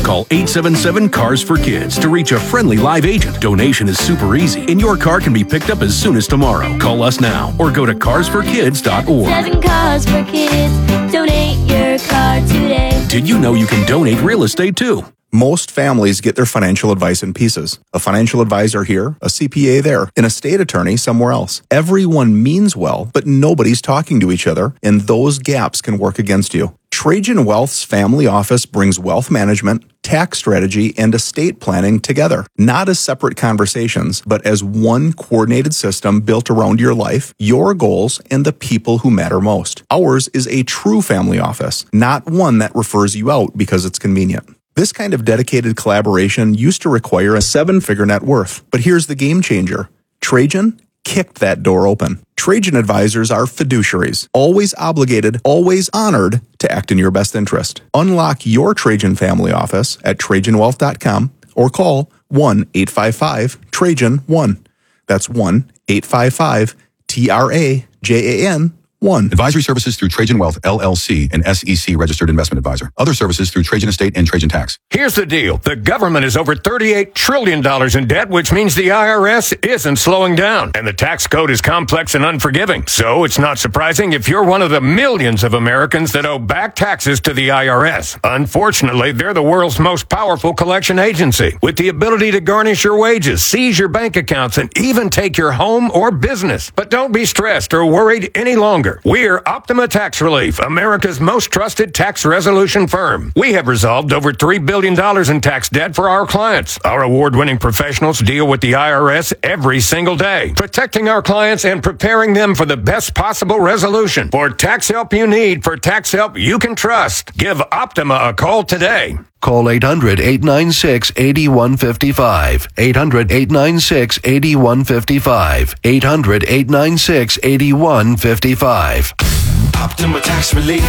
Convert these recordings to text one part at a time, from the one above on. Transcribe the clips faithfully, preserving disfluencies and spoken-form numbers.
Call eight seven seven, C A R S for Kids to reach a friendly live agent. Donation is super easy, and your car can be picked up as soon as tomorrow. Call us now or go to cars for kids dot org. Seven cars for kids. Donate your car today. Did you know you can donate real estate too? Most families get their financial advice in pieces. A financial advisor here, a C P A there, an estate attorney somewhere else. Everyone means well, but nobody's talking to each other, and those gaps can work against you. Trajan Wealth's family office brings wealth management, tax strategy, and estate planning together, not as separate conversations, but as one coordinated system built around your life, your goals, and the people who matter most. Ours is a true family office, not one that refers you out because it's convenient. This kind of dedicated collaboration used to require a seven-figure net worth, but here's the game changer. Trajan kicked that door open. Trajan advisors are fiduciaries, always obligated, always honored to act in your best interest. Unlock your Trajan family office at trajan wealth dot com or call one eight five five Trajan one. That's one eight five five T R A J A N one. Advisory services through Trajan Wealth, L L C, an S E C registered investment advisor. Other services through Trajan Estate and Trajan Tax. Here's the deal. The government is over thirty-eight trillion dollars in debt, which means the I R S isn't slowing down. And the tax code is complex and unforgiving. So it's not surprising if you're one of the millions of Americans that owe back taxes to the I R S. Unfortunately, they're the world's most powerful collection agency, with the ability to garnish your wages, seize your bank accounts, and even take your home or business. But don't be stressed or worried any longer. We're Optima Tax Relief, America's most trusted tax resolution firm. We have resolved over three billion dollars in tax debt for our clients. Our award-winning professionals deal with the I R S every single day, protecting our clients and preparing them for the best possible resolution. For tax help you need, for tax help you can trust, give Optima a call today. Call eight hundred, eight nine six, eight one five five. eight hundred, eight nine six, eight one five five. eight hundred, eight nine six, eight one five five. Optima Tax Relief.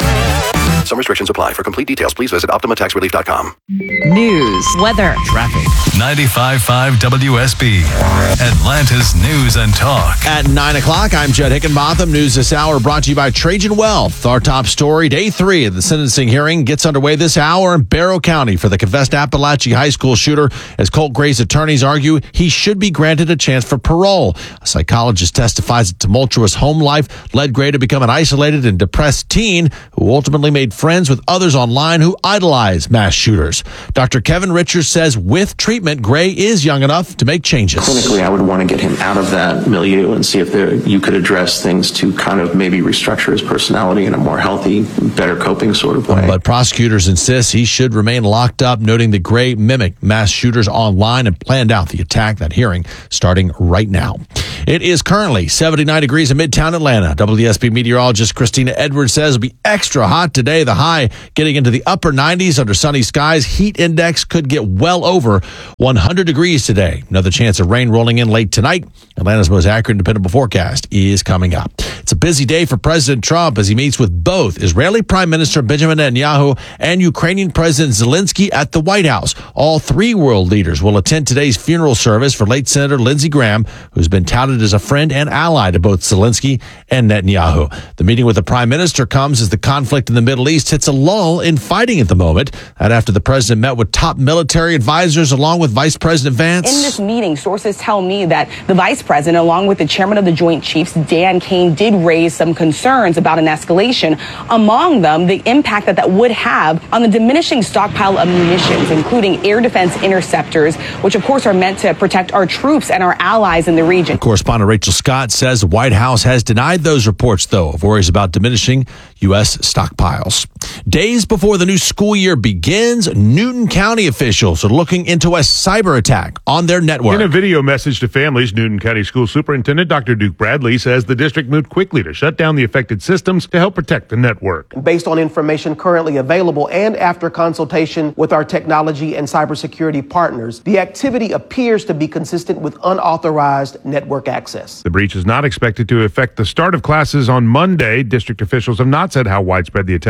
Some restrictions apply. For complete details, please visit optima tax relief dot com. News, weather, traffic. ninety-five point five W S B, Atlanta's News and Talk. At nine o'clock, I'm Judd Hickenbotham. News this hour brought to you by Trajan Wealth. Our top story, day three of the sentencing hearing gets underway this hour in Barrow County for the confessed Appalachia High School shooter, as Colt Gray's attorneys argue he should be granted a chance for parole. A psychologist testifies a tumultuous home life led Gray to become an isolated and depressed teen who ultimately made friends with others online who idolize mass shooters. Doctor Kevin Richards says with treatment, Gray is young enough to make changes. Clinically, I would want to get him out of that milieu and see if there, you could address things to kind of maybe restructure his personality in a more healthy, better coping sort of way. But prosecutors insist he should remain locked up, noting that Gray mimicked mass shooters online and planned out the attack. That hearing starting right now. It is currently seventy-nine degrees in Midtown Atlanta. W S B meteorologist Christina Edwards says it'll be extra hot today. The high getting into the upper nineties under sunny skies. Heat index could get well over one hundred degrees today. Another chance of rain rolling in late tonight. Atlanta's most accurate and dependable forecast is coming up. It's a busy day for President Trump as he meets with both Israeli Prime Minister Benjamin Netanyahu and Ukrainian President Zelensky at the White House. All three world leaders will attend today's funeral service for late Senator Lindsey Graham, who's been touted as a friend and ally to both Zelensky and Netanyahu. The meeting with the Prime Minister comes as the conflict in the Middle East hits a lull in fighting at the moment. And after the president met with top military advisors along with Vice President Vance. In this meeting, sources tell me that the vice president, along with the chairman of the Joint Chiefs, Dan Kane, did raise some concerns about an escalation. Among them, the impact that that would have on the diminishing stockpile of munitions, including air defense interceptors, which of course are meant to protect our troops and our allies in the region. Correspondent Rachel Scott says the White House has denied those reports, though, of worries about diminishing U S stockpiles. Days before the new school year begins, Newton County officials are looking into a cyber attack on their network. In a video message to families, Newton County School Superintendent Doctor Duke Bradley says the district moved quickly to shut down the affected systems to help protect the network. Based on information currently available and after consultation with our technology and cybersecurity partners, the activity appears to be consistent with unauthorized network access. The breach is not expected to affect the start of classes on Monday. District officials have not said how widespread the attack may have been.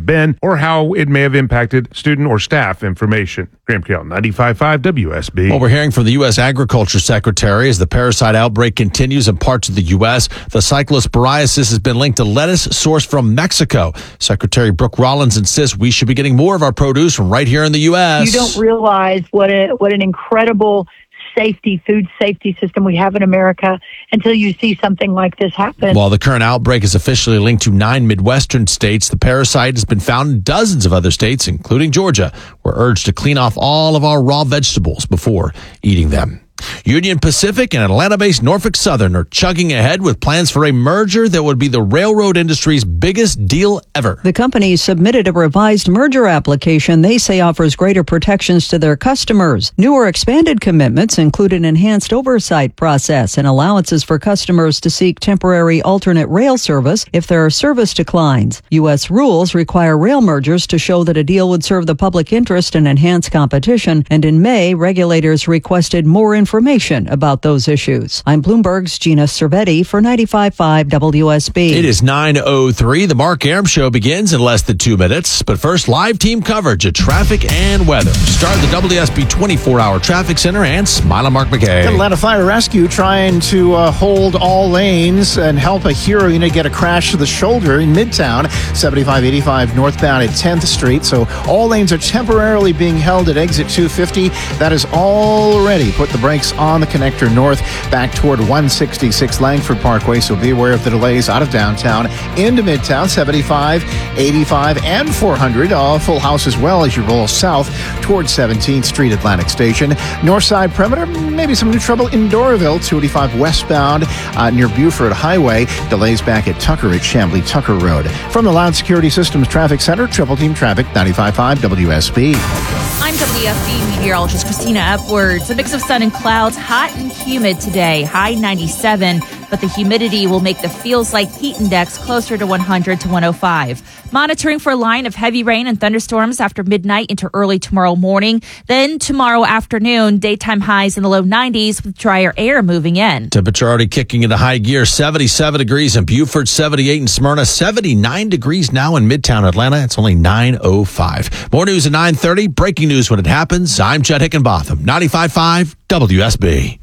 been or how it may have impacted student or staff information. Graham Kell, ninety-five point five W S B. Well, we're hearing from the U S Agriculture Secretary as the parasite outbreak continues in parts of the U S. The cyclosporiasis has been linked to lettuce sourced from Mexico. Secretary Brooke Rollins insists we should be getting more of our produce from right here in the U S. You don't realize what a, what an incredible safety, food safety system we have in America until you see something like this happen. While the current outbreak is officially linked to nine Midwestern states, the parasite has been found in dozens of other states, including Georgia. We're urged to clean off all of our raw vegetables before eating them. Union Pacific and Atlanta-based Norfolk Southern are chugging ahead with plans for a merger that would be the railroad industry's biggest deal ever. The companies submitted a revised merger application they say offers greater protections to their customers. New or expanded commitments include an enhanced oversight process and allowances for customers to seek temporary alternate rail service if there are service declines. U S rules require rail mergers to show that a deal would serve the public interest and enhance competition, and in May, regulators requested more information information about those issues. I'm Bloomberg's Gina Cervetti for ninety-five point five W S B. It is nine oh three. The Mark Arum Show begins in less than two minutes. But first, live team coverage of traffic and weather. Start the W S B twenty-four hour Traffic Center and Smile Mark McKay. Atlanta Fire Rescue trying to uh, hold all lanes and help a hero unit get a crash to the shoulder in Midtown, seventy-five eighty-five northbound at tenth Street. So all lanes are temporarily being held at exit two fifty. That is already put the brakes on the connector north back toward one sixty-six Langford Parkway. So be aware of the delays out of downtown into Midtown, seventy-five, eighty-five, and four hundred. Uh, full house as well as you roll south toward seventeenth Street Atlantic Station. North side perimeter, maybe some new trouble in Doraville, two eighty-five westbound uh, near Buford Highway. Delays back at Tucker at Chamblee Tucker Road. From the Loud Security Systems Traffic Center, Triple Team Traffic, ninety-five point five W S B. I'm W S B meteorologist Christina Upwards. A mix of sun and clouds, hot and humid today, high ninety-seven, but the humidity will make the feels like heat index closer to one hundred to one oh five. Monitoring for a line of heavy rain and thunderstorms after midnight into early tomorrow morning. Then tomorrow afternoon, daytime highs in the low nineties with drier air moving in. Temperature already kicking into high gear, seventy-seven degrees in Beaufort, seventy-eight in Smyrna, seventy-nine degrees now in Midtown Atlanta. It's only nine oh five. More news at nine thirty. Breaking news when it happens. I'm Chet Hickenbotham, ninety-five point five W S B.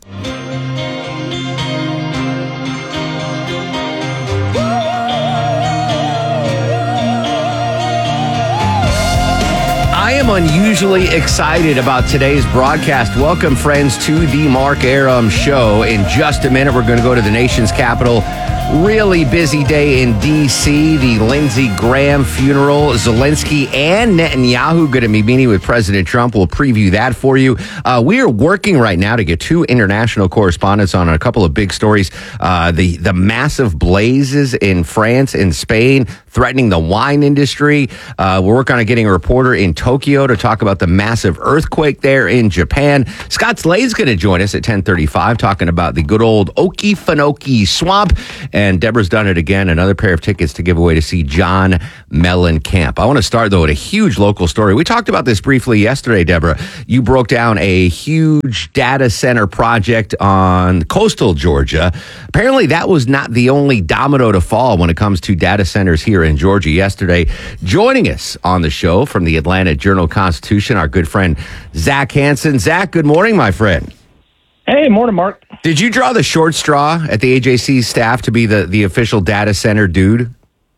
I am unusually excited about today's broadcast. Welcome, friends, to the Mark Arum Show. In just a minute, we're going to go to the nation's capital. Really busy day in D C, the Lindsey Graham funeral. Zelensky and Netanyahu going to be meeting with President Trump. We'll preview that for you. Uh, we are working right now to get two international correspondents on a couple of big stories. Uh, the, the massive blazes in France and Spain threatening the wine industry. Uh, we're working on getting a reporter in Tokyo to talk about the massive earthquake there in Japan. Scott Slade's going to join us at ten thirty-five talking about the good old Okefenokee Swamp. And Deborah's done it again. Another pair of tickets to give away to see John Mellencamp. I want to start, though, at a huge local story. We talked about this briefly yesterday, Deborah. You broke down a huge data center project on coastal Georgia. Apparently, that was not the only domino to fall when it comes to data centers here in Georgia yesterday. Joining us on the show from the Atlanta Journal-Constitution, our good friend Zach Hansen. Zach, good morning, my friend. Hey, morning, Mark. Did you draw the short straw at the A J C staff to be the, the official data center dude?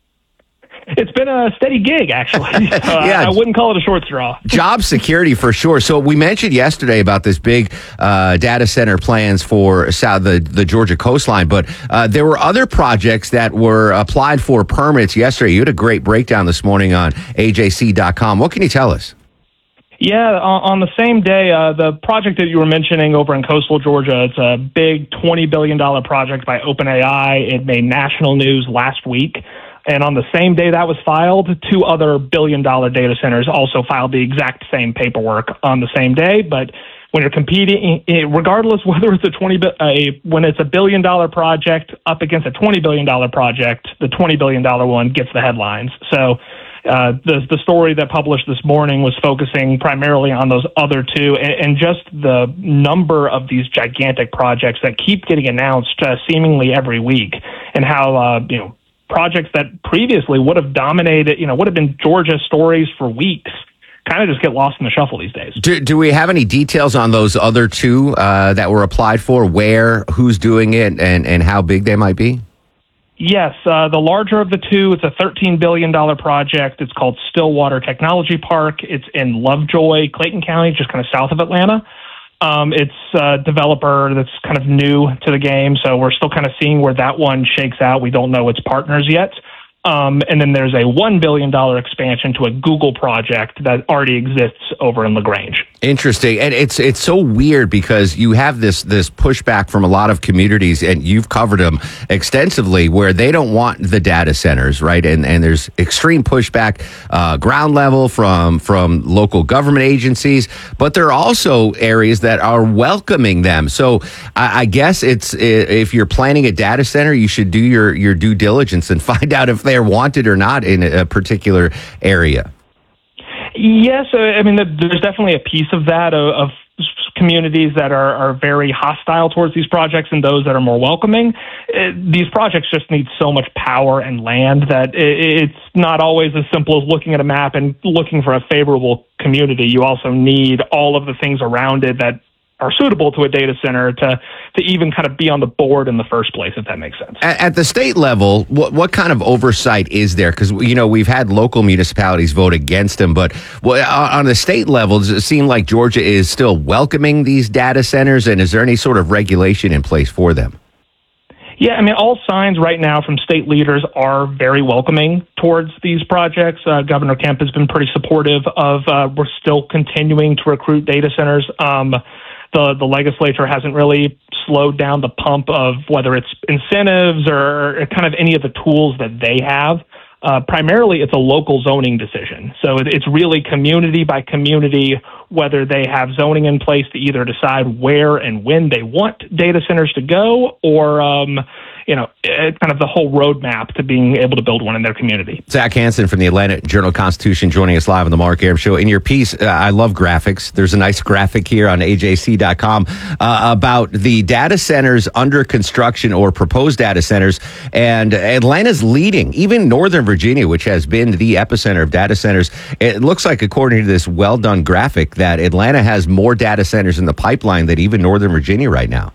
It's been a steady gig, actually. Uh, yeah. I wouldn't call it a short straw. Job security for sure. So we mentioned yesterday about this big uh, data center plans for south, the, the Georgia coastline, but uh, there were other projects that were applied for permits yesterday. You had a great breakdown this morning on A J C dot com. What can you tell us? Yeah, on the same day, uh, the project that you were mentioning over in coastal Georgia, it's a big twenty billion dollars project by OpenAI. It made national news last week. And on the same day that was filed, two other billion-dollar data centers also filed the exact same paperwork on the same day. But when you're competing, regardless whether it's a twenty, a, when it's a billion-dollar project up against a twenty billion dollars project, the twenty billion dollars one gets the headlines. So uh, the the story that published this morning was focusing primarily on those other two, and, and just the number of these gigantic projects that keep getting announced uh, seemingly every week, and how uh, you know. projects that previously would have dominated, you know, would have been Georgia stories for weeks, kind of just get lost in the shuffle these days. Do, do we have any details on those other two uh, that were applied for? Where, who's doing it, and, and how big they might be? Yes, uh, the larger of the two, it's a thirteen billion dollars project. It's called Stillwater Technology Park. It's in Lovejoy, Clayton County, just kind of south of Atlanta. Um, it's a developer that's kind of new to the game, so we're still kind of seeing where that one shakes out. We don't know its partners yet. Um, and then there's a one billion dollars expansion to a Google project that already exists over in LaGrange. Interesting. And it's it's so weird because you have this this pushback from a lot of communities, and you've covered them extensively, where they don't want the data centers, right? And and there's extreme pushback, uh, ground level from, from local government agencies, but there are also areas that are welcoming them. So I, I guess it's if you're planning a data center, you should do your, your due diligence and find out if they're wanted or not in a particular area. Yes, uh, I mean, there's definitely a piece of that, of, of communities that are, are very hostile towards these projects and those that are more welcoming. It, these projects just need so much power and land that it, it's not always as simple as looking at a map and looking for a favorable community. You also need all of the things around it that are suitable to a data center to to even kind of be on the board in the first place, if that makes sense. At, at the state level, what what kind of oversight is there? Because, you know, we've had local municipalities vote against them, but well, on the state level, does it seem like Georgia is still welcoming these data centers, and is there any sort of regulation in place for them? Yeah, I mean, all signs right now from state leaders are very welcoming towards these projects. Uh, Governor Kemp has been pretty supportive of, uh, we're still continuing to recruit data centers. Um, The the legislature hasn't really slowed down the pump of whether it's incentives or kind of any of the tools that they have. Uh, primarily, it's a local zoning decision. So it, it's really community by community, whether they have zoning in place to either decide where and when they want data centers to go, or um, you know, it, kind of the whole roadmap to being able to build one in their community. Zach Hansen from the Atlanta Journal-Constitution joining us live on the Mark Arum Show. In your piece, uh, I love graphics. There's a nice graphic here on A J C dot com uh, about the data centers under construction or proposed data centers. And Atlanta's leading, even Northern Virginia, which has been the epicenter of data centers. It looks like, according to this well-done graphic, that Atlanta has more data centers in the pipeline than even Northern Virginia right now.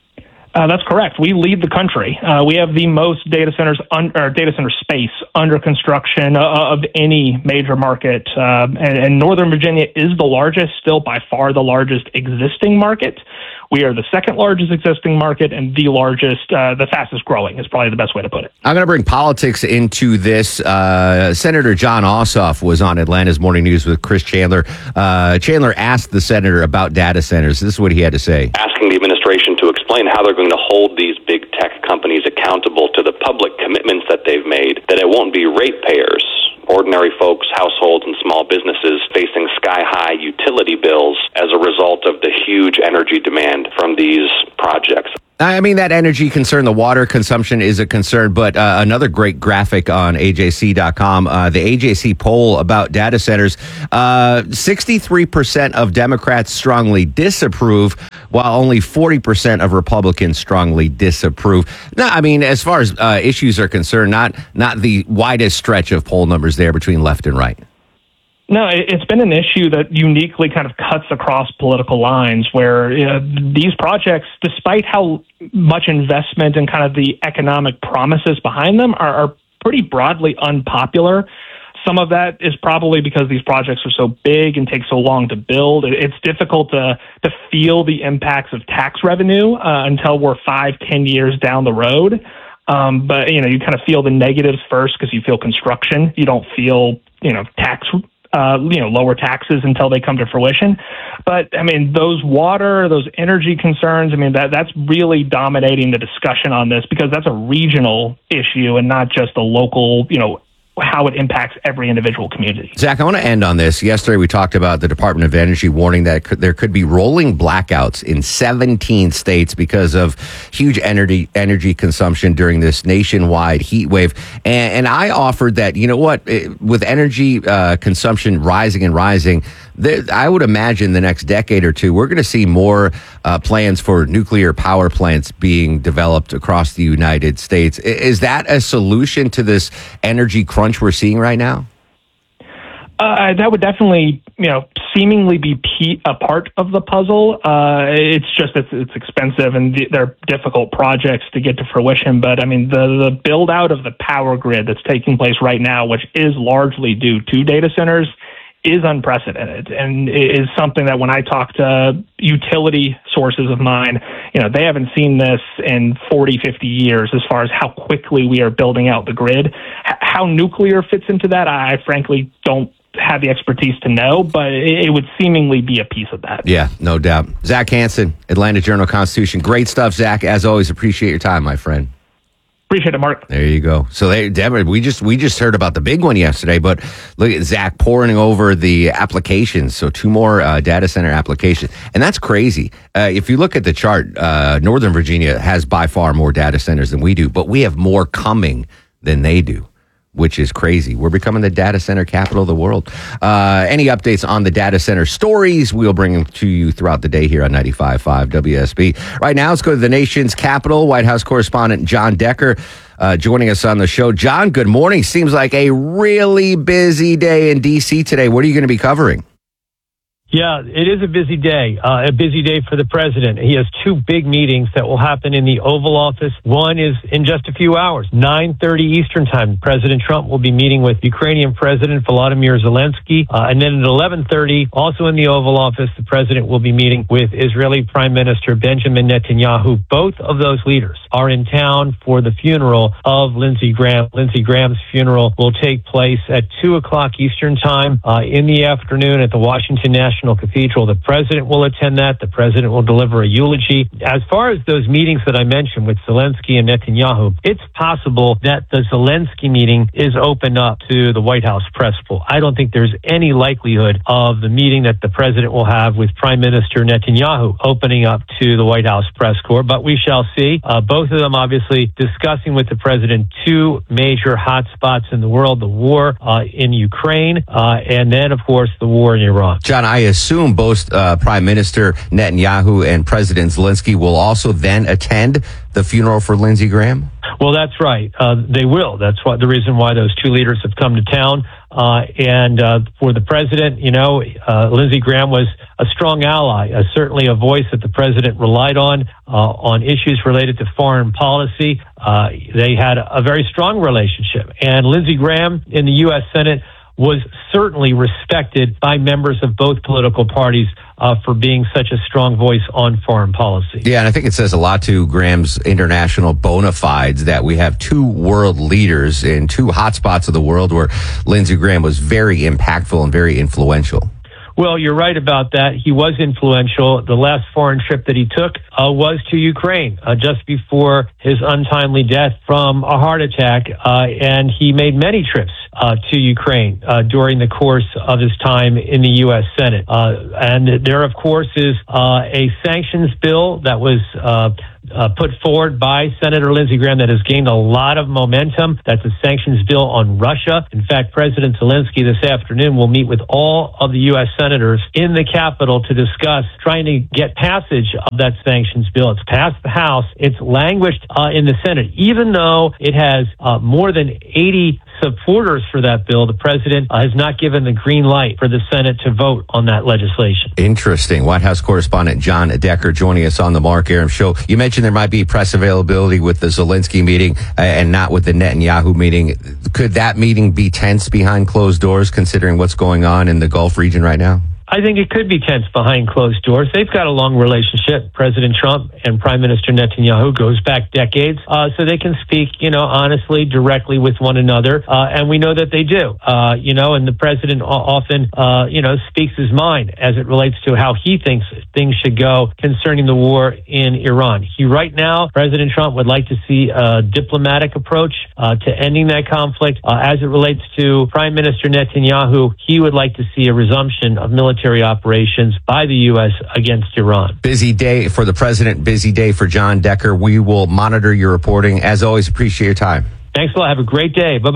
Uh, that's correct. We lead the country. Uh, we have the most data centers un- or data center space under construction uh, of any major market, uh, and, and Northern Virginia is the largest, still by far the largest existing market. We are the second largest existing market and the largest, uh, the fastest growing is probably the best way to put it. I'm going to bring politics into this. Uh, Senator Jon Ossoff was on Atlanta's Morning News with Chris Chandler. Uh, Chandler asked the senator about data centers. This is what he had to say. Asking the administration to explain how they're going to hold these big tech companies accountable to the public commitments that they've made, that it won't be ratepayers, ordinary folks, households, and small businesses facing sky-high utility bills as a result of the huge energy demand from these projects. I mean, that energy concern, the water consumption is a concern, but uh, another great graphic on A J C dot com, uh, the A J C poll about data centers, uh, sixty-three percent of Democrats strongly disapprove, while only forty percent of Republicans strongly disapprove. No, I mean, as far as uh, issues are concerned, not not the widest stretch of poll numbers there between left and right. No, it's been an issue that uniquely kind of cuts across political lines, where you know, these projects, despite how much investment and kind of the economic promises behind them, are, are pretty broadly unpopular. Some of that is probably because these projects are so big and take so long to build. It's difficult to to feel the impacts of tax revenue uh, until we're five, ten years down the road. Um, but, you know, you kind of feel the negatives first because you feel construction. You don't feel, you know, tax Uh, you know, lower taxes until they come to fruition. But, I mean, those water, those energy concerns, I mean, that that's really dominating the discussion on this, because that's a regional issue and not just a local, you know, how it impacts every individual community. Zach, I want to end on this. Yesterday, we talked about the Department of Energy warning that could, there could be rolling blackouts in seventeen states because of huge energy energy consumption during this nationwide heat wave. And, and I offered that, you know what, it, with energy uh, consumption rising and rising, there, I would imagine the next decade or two, we're going to see more uh, plans for nuclear power plants being developed across the United States. Is that a solution to this energy crunch we're seeing right now? Uh, that would definitely, you know, seemingly be pe- a part of the puzzle. Uh, it's just it's, it's expensive and th- they're difficult projects to get to fruition. But I mean, the the build out of the power grid that's taking place right now, which is largely due to data centers, is unprecedented and is something that when I talk to utility sources of mine, you know, they haven't seen this in forty, fifty years as far as how quickly we are building out the grid. H- how nuclear fits into that, I frankly don't have the expertise to know, but it would seemingly be a piece of that. Yeah, no doubt. Zach Hanson, Atlanta Journal-Constitution. Great stuff, Zach. As always, appreciate your time, my friend. Appreciate it, Mark. There you go. So, they, Deborah, we just we just heard about the big one yesterday, but look at Zach pouring over the applications. So, two more uh, data center applications, and that's crazy. Uh, if you look at the chart, uh, Northern Virginia has by far more data centers than we do, but we have more coming than they do, which is crazy. We're becoming the data center capital of the world. Uh, any updates on the data center stories, we'll bring them to you throughout the day here on ninety-five point five W S B. Right now, let's go to the nation's capital. White House correspondent John Decker uh, joining us on the show. John, good morning. Seems like a really busy day in D C today. What are you going to be covering? Yeah, it is a busy day, uh, a busy day for the president. He has two big meetings that will happen in the Oval Office. One is in just a few hours, nine thirty Eastern Time. President Trump will be meeting with Ukrainian President Volodymyr Zelensky. Uh, and then at eleven thirty, also in the Oval Office, the president will be meeting with Israeli Prime Minister Benjamin Netanyahu. Both of those leaders are in town for the funeral of Lindsey Graham. Lindsey Graham's funeral will take place at two o'clock Eastern Time uh, in the afternoon at the Washington National Cathedral. The president will attend that. The president will deliver a eulogy. As far as those meetings that I mentioned with Zelensky and Netanyahu, it's possible that the Zelensky meeting is open up to the White House press pool. I don't think there's any likelihood of the meeting that the president will have with Prime Minister Netanyahu opening up to the White House press corps, but we shall see. Uh, both of them obviously discussing with the president two major hot spots in the world, the war uh, in Ukraine, uh, and then, of course, the war in Iran. John, I assume both uh, Prime Minister Netanyahu and President Zelensky will also then attend the funeral for Lindsey Graham? Well, that's right. Uh, they will. That's what the reason why those two leaders have come to town. Uh, and uh, for the president, you know, uh, Lindsey Graham was a strong ally, uh, certainly a voice that the president relied on uh, on issues related to foreign policy. Uh, they had a very strong relationship. And Lindsey Graham in the U S Senate was certainly respected by members of both political parties uh, for being such a strong voice on foreign policy. Yeah, and I think it says a lot to Graham's international bona fides that we have two world leaders in two hotspots of the world where Lindsey Graham was very impactful and very influential. Well, you're right about that. He was influential. The last foreign trip that he took uh, was to Ukraine uh, just before his untimely death from a heart attack. Uh, and he made many trips uh, to Ukraine uh, during the course of his time in the U S Senate. Uh, and there, of course, is uh, a sanctions bill that was uh, Uh, put forward by Senator Lindsey Graham that has gained a lot of momentum. That's a sanctions bill on Russia. In fact, President Zelensky this afternoon will meet with all of the U S senators in the Capitol to discuss trying to get passage of that sanctions bill. It's passed the House. It's languished uh, in the Senate. Even though it has uh, more than eighty supporters for that bill, the president uh, has not given the green light for the Senate to vote on that legislation. Interesting. White House correspondent John Decker joining us on the Mark Arum Show. You mentioned there might be press availability with the Zelensky meeting uh, and not with the Netanyahu meeting. Could that meeting be tense behind closed doors, considering what's going on in the Gulf region right now? I think it could be tense behind closed doors. They've got a long relationship. President Trump and Prime Minister Netanyahu goes back decades, uh, so they can speak, you know, honestly, directly with one another, uh, and we know that they do. Uh, you know, and the president often, uh, you know, speaks his mind as it relates to how he thinks things should go concerning the war in Iran. He, right now, President Trump would like to see a diplomatic approach uh, to ending that conflict. Uh, as it relates to Prime Minister Netanyahu, he would like to see a resumption of military operations by the U S against Iran. Busy day for the president, busy day for John Decker. We will monitor your reporting. As always, appreciate your time. Thanks a lot. Have a great day. Bye-bye.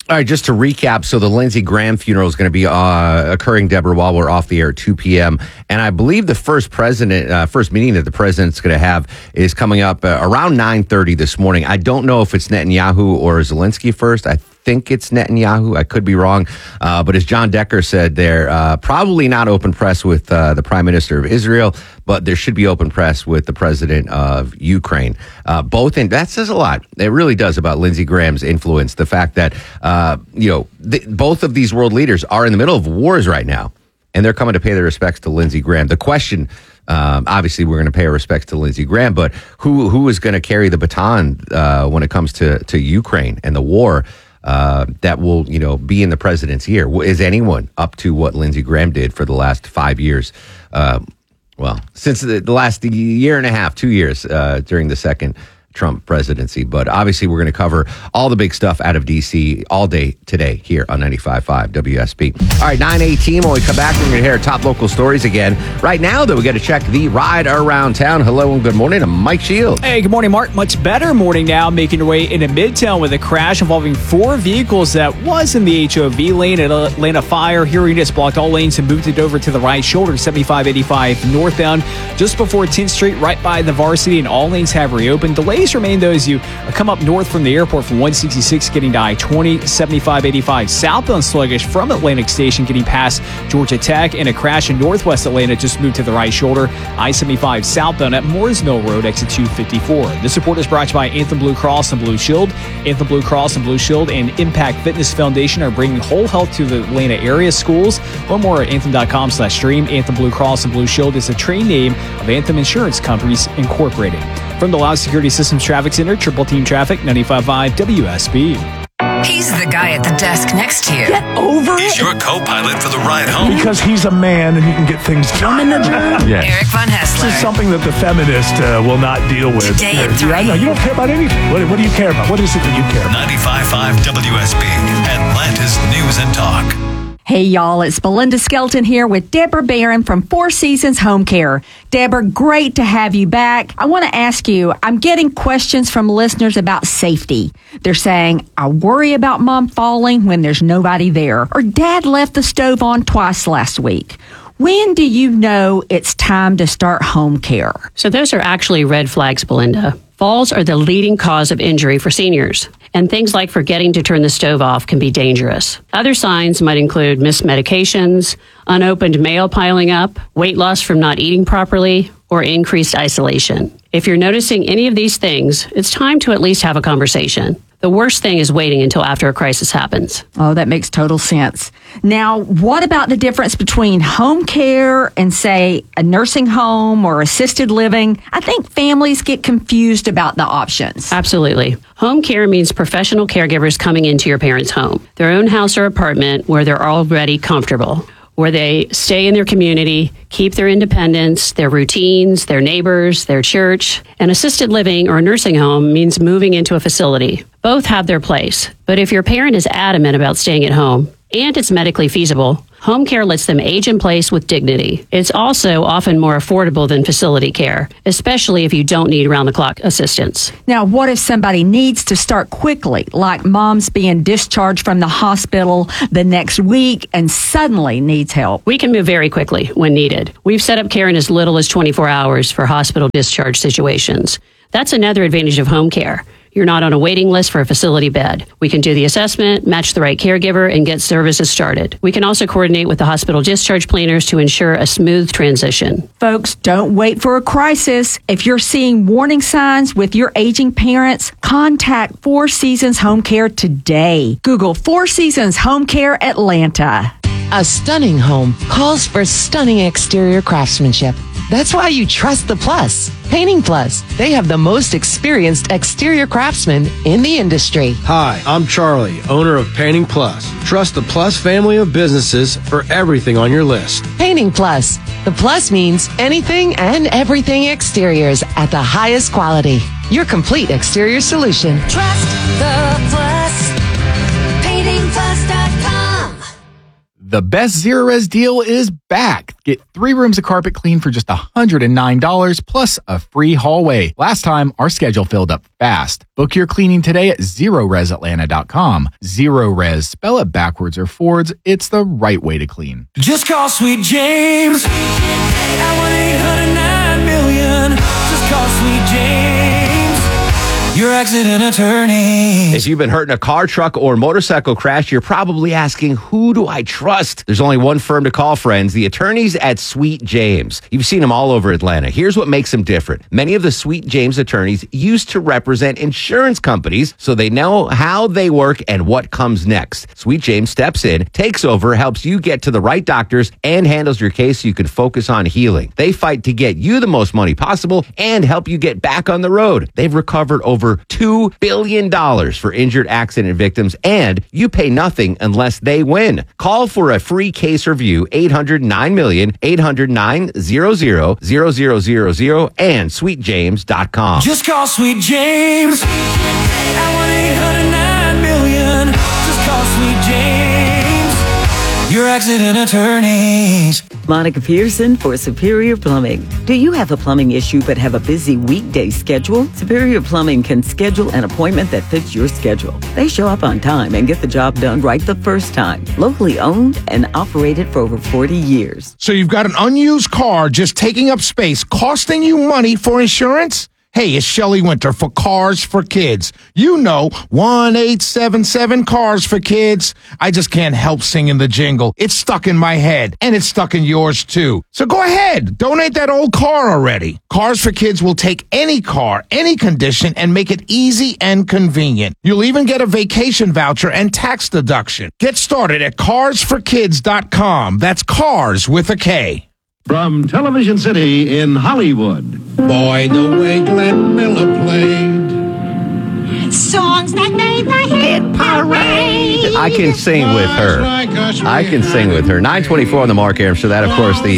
All right, just to recap, so the Lindsey Graham funeral is going to be uh, occurring, Deborah, while we're off the air at two p.m. And I believe the first president, uh, first meeting that the president's going to have is coming up uh, around nine thirty this morning. I don't know if it's Netanyahu or Zelensky first. I think it's Netanyahu. I could be wrong. Uh, but as John Decker said there, uh, probably not open press with uh, the Prime Minister of Israel, but there should be open press with the president of Ukraine. Uh, both, and that says a lot. It really does about Lindsey Graham's influence. The fact that, uh, you know, th- both of these world leaders are in the middle of wars right now, and they're coming to pay their respects to Lindsey Graham. The question, um, obviously, we're going to pay our respects to Lindsey Graham, but who who is going to carry the baton uh, when it comes to, to Ukraine and the war? Uh, that will, you know, be in the president's ear. Is anyone up to what Lindsey Graham did for the last five years? Uh, well, since the, the last year and a half, two years uh, during the second Trump presidency. But obviously, we're going to cover all the big stuff out of D C all day today here on ninety-five point five W S B. All right, nine eighteen. When we come back, we're going to hear top local stories again. Right now, though, we got to check the ride around town. Hello and good morning. I'm Mike Shield. Hey, good morning, Mark. Much better morning now, making your way into Midtown with a crash involving four vehicles that was in the H O V lane at Atlanta Fire. Here units blocked all lanes and moved it over to the right shoulder, seventy-five eighty-five northbound, just before tenth Street, right by the Varsity, and all lanes have reopened. Delays remain, though, as you come up north from the airport from one sixty-six getting to I twenty, seventy-five eighty-five southbound sluggish from Atlantic Station getting past Georgia Tech, and a crash in northwest Atlanta just moved to the right shoulder, I seventy-five southbound at Moores Mill Road, exit two fifty-four. This report is brought to you by Anthem Blue Cross and Blue Shield. Anthem Blue Cross and Blue Shield and Impact Fitness Foundation are bringing whole health to the Atlanta area schools. Learn more at anthem.com slash stream. Anthem Blue Cross and Blue Shield is the trade name of Anthem Insurance Companies Incorporated. From the Loud Security Systems Traffic Center, Triple Team Traffic, ninety-five point five W S B. He's the guy at the desk next to you. Get over He's your co-pilot for the ride home. Because he's a man and he can get things done. Yes. Eric Von Hessler. This is something that the feminist uh, will not deal with. Today at yeah, I know. You don't care about anything. What, what do you care about? What is it that you care about? ninety-five point five W S B, Atlanta's News and Talk. Hey, y'all, it's Belinda Skelton here with Deborah Barron from Four Seasons Home Care. Deborah, great to have you back. I want to ask you, I'm getting questions from listeners about safety. They're saying, I worry about mom falling when there's nobody there, or dad left the stove on twice last week. When do you know it's time to start home care? So those are actually red flags, Belinda. Falls are the leading cause of injury for seniors, and things like forgetting to turn the stove off can be dangerous. Other signs might include missed medications, unopened mail piling up, weight loss from not eating properly, or increased isolation. If you're noticing any of these things, it's time to at least have a conversation. The worst thing is waiting until after a crisis happens. Oh, that makes total sense. Now, what about the difference between home care and, say, a nursing home or assisted living? I think families get confused about the options. Absolutely. Home care means professional caregivers coming into your parents' home, their own house or apartment where they're already comfortable, where they stay in their community, keep their independence, their routines, their neighbors, their church. An assisted living or nursing home means moving into a facility. Both have their place, but if your parent is adamant about staying at home and it's medically feasible, home care lets them age in place with dignity. It's also often more affordable than facility care, especially if you don't need round-the-clock assistance. Now, what if somebody needs to start quickly, like mom's being discharged from the hospital the next week and suddenly needs help? We can move very quickly when needed. We've set up care in as little as twenty-four hours for hospital discharge situations. That's another advantage of home care. You're not on a waiting list for a facility bed. We can do the assessment, match the right caregiver, and get services started. We can also coordinate with the hospital discharge planners to ensure a smooth transition. Folks, don't wait for a crisis. If you're seeing warning signs with your aging parents, contact Four Seasons Home Care today. Google Four Seasons Home Care Atlanta. A stunning home calls for stunning exterior craftsmanship. That's why you trust the Plus. Painting Plus. They have the most experienced exterior craftsmen in the industry. Hi, I'm Charlie, owner of Painting Plus. Trust the Plus family of businesses for everything on your list. Painting Plus. The Plus means anything and everything exteriors at the highest quality. Your complete exterior solution. Trust the Plus. Painting Plus dot com. The best Zerorez deal is back. Get three rooms of carpet clean for just one hundred nine dollars plus a free hallway. Last time, our schedule filled up fast. Book your cleaning today at zero res atlanta dot com. Zerorez, spell it backwards or forwards. It's the right way to clean. Just call Sweet James at one eight hundred nine million. Just call Sweet James, your accident attorney. If you've been hurt in a car, truck, or motorcycle crash, you're probably asking, who do I trust? There's only one firm to call, friends, the attorneys at Sweet James. You've seen them all over Atlanta. Here's what makes them different. Many of the Sweet James attorneys used to represent insurance companies, so they know how they work and what comes next. Sweet James steps in, takes over, helps you get to the right doctors, and handles your case so you can focus on healing. They fight to get you the most money possible and help you get back on the road. They've recovered over two billion dollars for injured accident victims, and you pay nothing unless they win. Call for a free case review, eight hundred nine million, eight hundred nine hundred, zero zero zero zero, and sweet james dot com. Just call Sweet James at one eight hundred nine million. Just call Sweet James, your accident attorneys. Monica Pearson for Superior Plumbing. Do you have a plumbing issue but have a busy weekday schedule? Superior Plumbing can schedule an appointment that fits your schedule. They show up on time and get the job done right the first time. Locally owned and operated for over forty years. So you've got an unused car just taking up space, costing you money for insurance? Hey, it's Shelley Winter for Cars for Kids. You know, one eight seven seven Cars for Kids. I just can't help singing the jingle. It's stuck in my head, and it's stuck in yours too. So go ahead, donate that old car already. Cars for Kids will take any car, any condition, and make it easy and convenient. You'll even get a vacation voucher and tax deduction. Get started at cars for kids dot com. That's cars with a K. From Television City in Hollywood. Boy, the way Glenn Miller played. Songs that made the hit parade. I can sing with her. I can sing with her. nine twenty-four on the Mark Aram Show. That, of course, the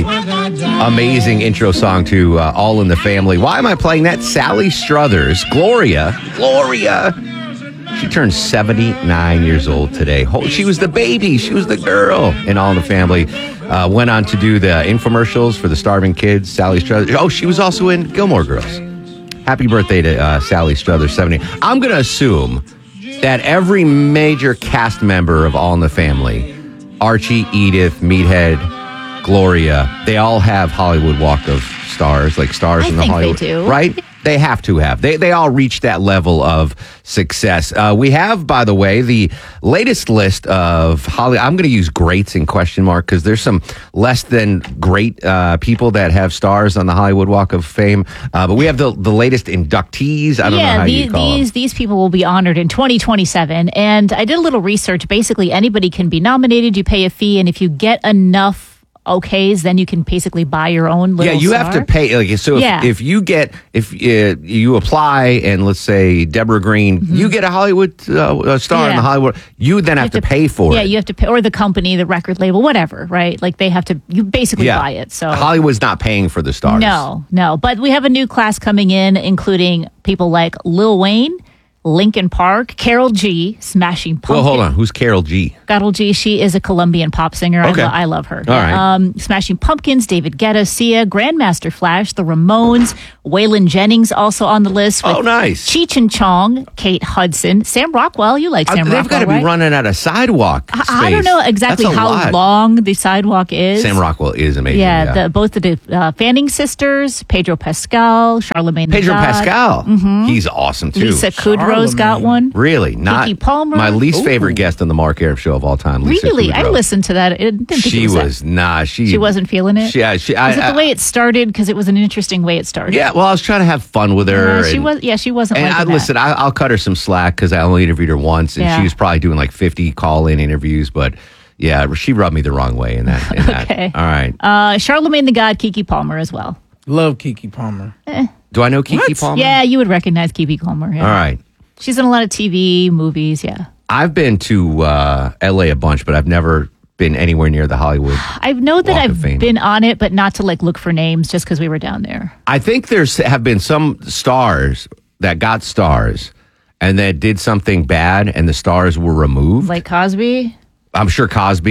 amazing intro song to uh, All in the Family. Why am I playing that? Sally Struthers, Gloria, Gloria. She turned seventy-nine years old today. She was the baby. She was the girl in All in the Family. Uh, went on to do the infomercials for the starving kids. Sally Struthers. Oh, she was also in Gilmore Girls. Happy birthday to uh, Sally Struthers, seventy. I'm going to assume that every major cast member of All in the Family, Archie, Edith, Meathead, Gloria, they all have Hollywood Walk of Stars, like stars I in the think Hollywood. They do. Right? They have to have. They they all reach that level of success. Uh, we have, by the way, the latest list of Hollywood. I'm going to use greats in question mark because there's some less than great uh, people that have stars on the Hollywood Walk of Fame. Uh, but we have the the latest inductees. I don't yeah, know how the, you call these them. these people will be honored in twenty twenty-seven. And I did a little research. Basically, anybody can be nominated. You pay a fee, and if you get enough okays, then you can basically buy your own little Yeah, you star. have to pay. Like, so if, Yeah. if you get, if uh, you apply and let's say Deborah Green, you get a Hollywood uh, star in Yeah. the Hollywood, you then have to, pay for yeah, it. you have to pay, or the company, the record label, whatever, right? Like they have to, you basically Yeah. buy it. So Hollywood's not paying for the stars. no, no. But we have a new class coming in, including people like Lil Wayne, Linkin Park, Carol G, Smashing Pumpkins. Well, hold on. Who's Carol G? Carol G, she is a Colombian pop singer. Okay. I, lo- I love her. All right. Um, Smashing Pumpkins, David Guetta, Sia, Grandmaster Flash, The Ramones, Waylon Jennings also on the list. With Oh, nice. Cheech and Chong, Kate Hudson, Sam Rockwell. You like Uh, Sam they've Rockwell, got to be right? running out of sidewalk I, space. I don't know exactly That's a how lot. long the sidewalk is. Sam Rockwell is amazing. Yeah, Yeah, The, both the uh, Fanning sisters, Pedro Pascal, Charlemagne the Pedro God. Pascal. Mhm. He's awesome too. Lisa Kudrow's got one. Really? Not Keke Palmer. my least Ooh. favorite guest on the Mark Aram Show of all time. Lisa Really? I Kudrow. listened to that. I didn't think She it was, that- was nah. She She wasn't feeling it. She, yeah, she, I, was it I- the way it started? Because it was an interesting way it started. yeah. Well, I was trying to have fun with her. Uh, she and- was. Yeah, she wasn't. And liking I, that. listen, I, I'll cut her some slack because I only interviewed her once, and Yeah. she was probably doing like fifty call-in interviews. But yeah, she rubbed me the wrong way in that. In that. Okay. All right. Uh, Charlemagne the God, Keke Palmer as well. Love Keke Palmer. Eh. Do I know Keke Palmer? Yeah, you would recognize Keke Palmer. Yeah. All right. She's in a lot of T V, movies. Yeah. I've been to uh, L A a bunch, but I've never been anywhere near the Hollywood. I know that Walk of I've Fame. been on it, but not to like look for names just because we were down there. I think there's have been some stars that got stars and that did something bad, and the stars were removed. Like Cosby. I'm sure Cosby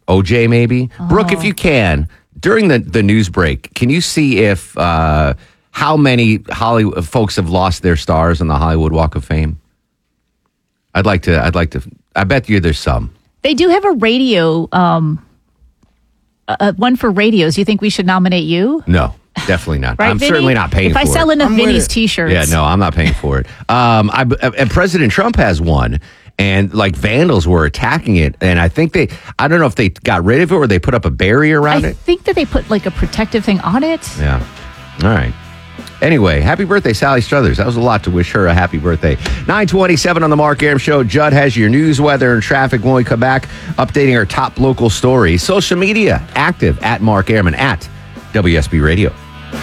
O J maybe. Oh. Brooke, if you can, during the, the news break, can you see if uh, how many Hollywood folks have lost their stars on the Hollywood Walk of Fame? I'd like to. I'd like to. I bet you there's some. They do have a radio, um, uh, one for radios. You think we should nominate you? No, definitely not. Right, I'm Vinny? certainly not paying if for it. If I sell enough Vinny's T-shirts. Yeah, no, I'm not paying for it. Um, I, and President Trump has one. And like vandals were attacking it, and I think they, I don't know if they got rid of it or they put up a barrier around I it. I think that they put like a protective thing on it. Yeah. All right. Anyway, happy birthday, Sally Struthers. That was a lot to wish her a happy birthday. nine twenty-seven on the Mark Arum Show. Judd has your news, weather, and traffic when we come back, updating our top local stories. Social media, active at Mark Arum and at W S B Radio.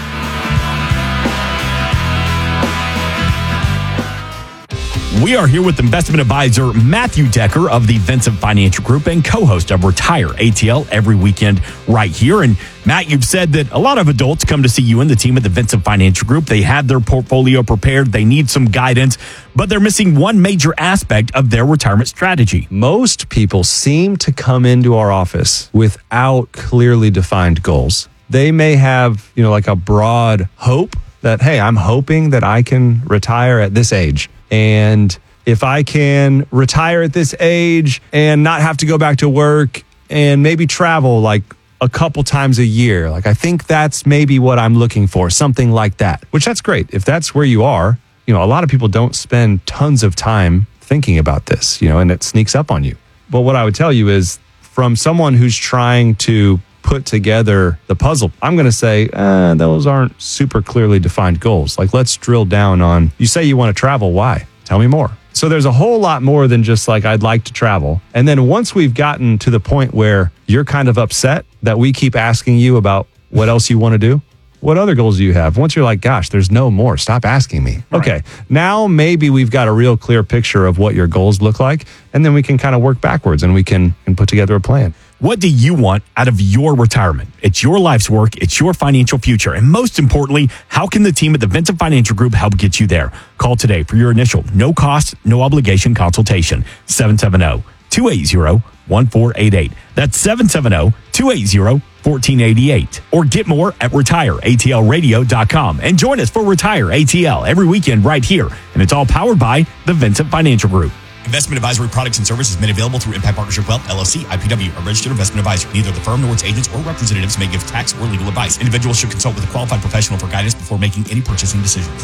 We are here with investment advisor Matthew Decker of the Vincent Financial Group and co-host of Retire A T L every weekend right here. And Matt, you've said that a lot of adults come to see you and the team at the Vincent Financial Group. They have their portfolio prepared. They need some guidance, but they're missing one major aspect of their retirement strategy. Most people seem to come into our office without clearly defined goals. They may have, you know, like a broad hope that, hey, I'm hoping that I can retire at this age. And if I can retire at this age and not have to go back to work and maybe travel like a couple times a year, like I think that's maybe what I'm looking for, something like that, which that's great. If that's where you are, you know, a lot of people don't spend tons of time thinking about this, you know, and it sneaks up on you. But what I would tell you is from someone who's trying to put together the puzzle, I'm going to say, eh, those aren't super clearly defined goals. Like, let's drill down on, you say you want to travel. Why? Tell me more. So there's a whole lot more than just like, I'd like to travel. And then once we've gotten to the point where you're kind of upset that we keep asking you about what else you want to do, what other goals do you have? Once you're like, gosh, there's no more, stop asking me. Right. Okay, now maybe we've got a real clear picture of what your goals look like, and then we can kind of work backwards and we can and put together a plan. What do you want out of your retirement? It's your life's work. It's your financial future. And most importantly, how can the team at the Vincent Financial Group help get you there? Call today for your initial no cost, no obligation consultation. seven seven zero, two eight zero, one four eight eight. That's seven seven zero, two eight zero, one four eight eight. Or get more at retire A T L radio dot com. And join us for Retire A T L every weekend right here. And it's all powered by the Vincent Financial Group. Investment advisory products and services made available through Impact Partnership Wealth, L L C, I P W, a registered investment advisor. Neither the firm nor its agents or representatives may give tax or legal advice. Individuals should consult with a qualified professional for guidance before making any purchasing decisions.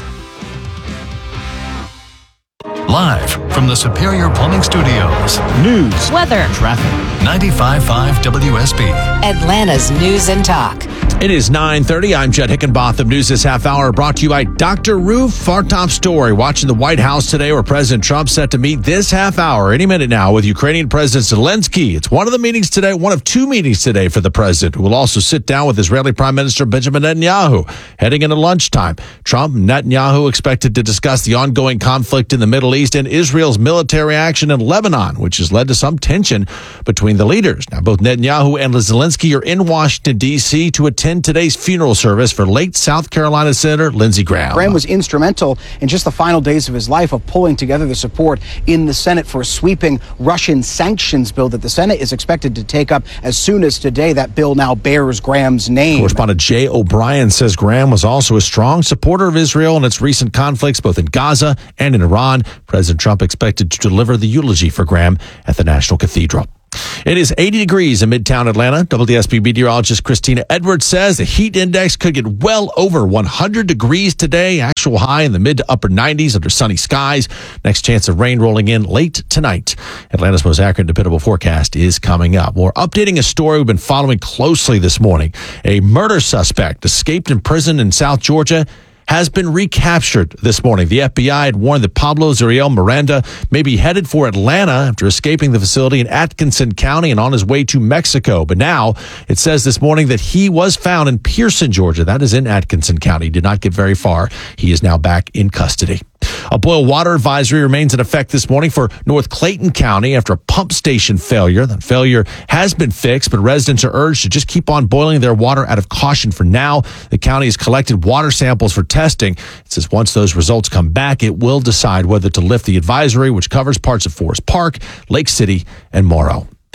Live from the Superior Plumbing Studios. News, weather, traffic. ninety-five point five W S B. Atlanta's News and Talk. It is nine thirty. I'm Judd Hickenbotham. News this half hour brought to you by Doctor Roof. Our top story, watching the White House today where President Trump set to meet this half hour, any minute now, with Ukrainian President Zelensky. It's one of the meetings today, one of two meetings today for the president, who will also sit down with Israeli Prime Minister Benjamin Netanyahu, heading into lunchtime. Trump and Netanyahu expected to discuss the ongoing conflict in the Middle East and Israel's military action in Lebanon, which has led to some tension between the leaders. Now, both Netanyahu and Zelensky are in Washington, D C to attend today's funeral service for late South Carolina Senator Lindsey Graham. Graham was instrumental in just the final days of his life of pulling together the support in the Senate for a sweeping Russian sanctions bill that the Senate is expected to take up as soon as today. That bill now bears Graham's name. Correspondent Jay O'Brien says Graham was also a strong supporter of Israel and its recent conflicts both in Gaza and in Iran. President Trump expected to deliver the eulogy for Graham at the National Cathedral. It is eighty degrees in Midtown Atlanta. W S B meteorologist Christina Edwards says the heat index could get well over one hundred degrees today. Actual high in the mid to upper nineties under sunny skies. Next chance of rain rolling in late tonight. Atlanta's most accurate and dependable forecast is coming up. We're updating a story we've been following closely this morning. A murder suspect escaped in prison in South Georgia has been recaptured this morning. The F B I had warned that Pablo Zuriel Miranda may be headed for Atlanta after escaping the facility in Atkinson County and on his way to Mexico. But now it says this morning that he was found in Pearson, Georgia. That is in Atkinson County. Did not get very far. He is now back in custody. A boil water advisory remains in effect this morning for North Clayton County after a pump station failure. That failure has been fixed, but residents are urged to just keep on boiling their water out of caution for now. The county has collected water samples for testing. It says once those results come back, it will decide whether to lift the advisory, which covers parts of Forest Park, Lake City, and Morrow.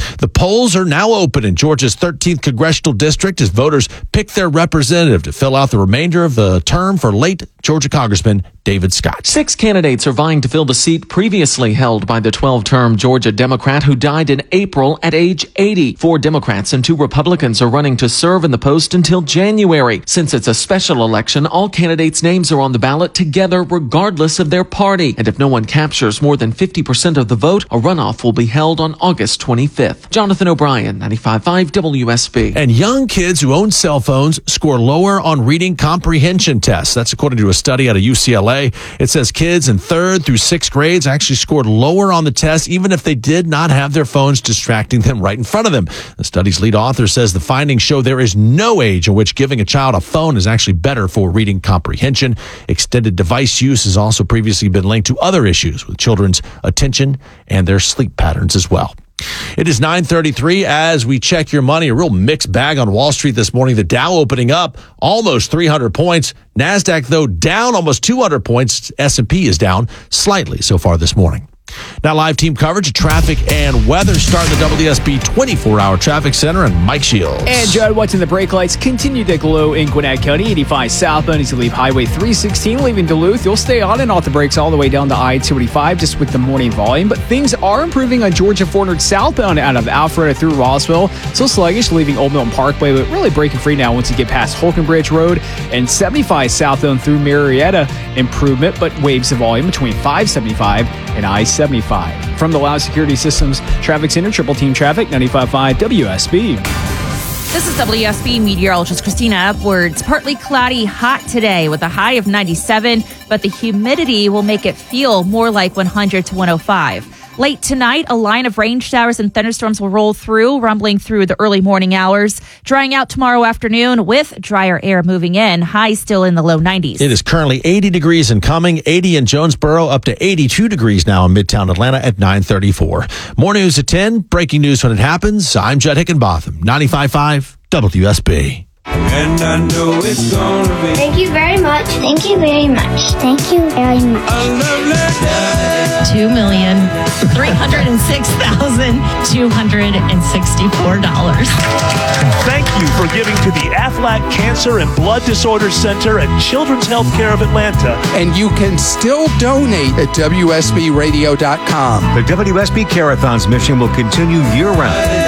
The polls are now open in Georgia's thirteenth congressional district as voters pick their representative to fill out the remainder of the term for late Georgia Congressman David Scott. Six candidates are vying to fill the seat previously held by the twelve-term Georgia Democrat who died in April at age eighty. Four Democrats and two Republicans are running to serve in the post until January. Since it's a special election, all candidates' names are on the ballot together regardless of their party. And if no one captures more than fifty percent of the vote, a runoff will be held on August twenty-fifth. Jonathan O'Brien, ninety-five point five W S B. And young kids who own cell phones score lower on reading comprehension tests. That's according to a study out of U C L A. It says kids in third through sixth grades actually scored lower on the test, even if they did not have their phones distracting them right in front of them. The study's lead author says the findings show there is no age in which giving a child a phone is actually better for reading comprehension. Extended device use has also previously been linked to other issues with children's attention and their sleep patterns as well. It is nine thirty-three as we check your money. A real mixed bag on Wall Street this morning. The Dow opening up almost three hundred points. NASDAQ, though, down almost two hundred points. S and P is down slightly so far this morning. Now live team coverage of traffic and weather starting the W S B twenty-four hour traffic center and Mike Shields. And Judd, watching the brake lights continue to glow in Gwinnett County. eighty-five southbound as you leave Highway three sixteen, leaving Duluth. You'll stay on and off the brakes all the way down to I two eighty-five just with the morning volume. But things are improving on Georgia four hundred southbound out of Alpharetta through Rossville. So sluggish, leaving Old Milton Parkway, but really breaking free now once you get past Holkenbridge Road. And seventy-five southbound through Marietta, improvement, but waves of volume between five seventy-five and I seventy-five. From the Loud Security Systems Traffic Center, Triple Team Traffic, ninety-five point five W S B. This is W S B meteorologist Christina Upwards. Partly cloudy, hot today with a high of ninety-seven, but the humidity will make it feel more like one hundred to one oh five. Late tonight, a line of rain showers and thunderstorms will roll through, rumbling through the early morning hours. Drying out tomorrow afternoon with drier air moving in. Highs still in the low nineties. It is currently eighty degrees in Cumming, eighty in Jonesboro, up to eighty-two degrees now in Midtown Atlanta at nine thirty-four. More news at ten. Breaking news when it happens. I'm Judd Hickenbotham, ninety-five point five W S B. And I know it's gonna be. Thank you very much. Thank you very much. Thank you very much. A lovely day. Two million three hundred and six thousand two hundred and sixty-four dollars. Thank you for giving to the Aflac Cancer and Blood Disorders Center at Children's Healthcare of Atlanta. And you can still donate at W S B radio dot com. The W S B Care-a-thon's mission will continue year-round.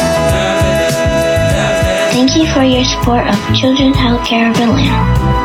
Thank you for your support of Children's Healthcare of Atlanta.